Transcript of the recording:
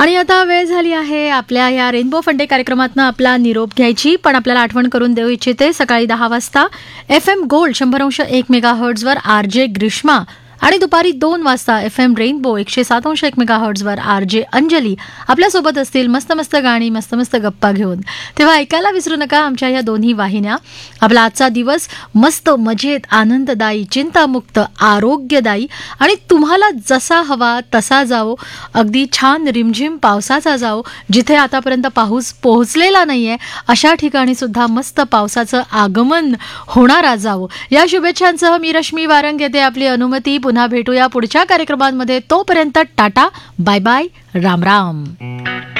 आणि आता वेळ झाली आहे आपल्या या रेनबो फंडे कार्यक्रमातनं आपला निरोप घ्यायची. पण आपल्याला आठवण करून देऊ इच्छिते, सकाळी 10 वाजता FM गोल्ड 100.1 मेगाहर्ट्झवर RJ ग्रीष्मा आणि दुपारी 2 वाजता FM रेनबो 107.1 मेगाहर्ट्झवर RJ अंजली आपल्यासोबत असतील मस्त मस्त गाणी, मस्त मस्त गप्पा घेऊन. तेव्हा ऐकायला विसरू नका आमच्या या दोन्ही वाहिन्या. आपला आजचा दिवस मस्त, मजेत, आनंददायी, चिंतामुक्त, आरोग्यदायी आणि तुम्हाला जसा हवा तसा जावो. अगदी छान रिमझिम पावसाचा जावो. जिथे आतापर्यंत पाऊस पोहोचलेला नाहीये अशा ठिकाणी सुद्धा मस्त पावसाचं आगमन होणारा जावो. या शुभेच्छांसह मी रश्मी वारंग घेते आपली अनुमती. पुन्हा भेटूया पुढच्या कार्यक्रमांमध्ये. तोपर्यंत टाटा, बाय बाय, राम राम.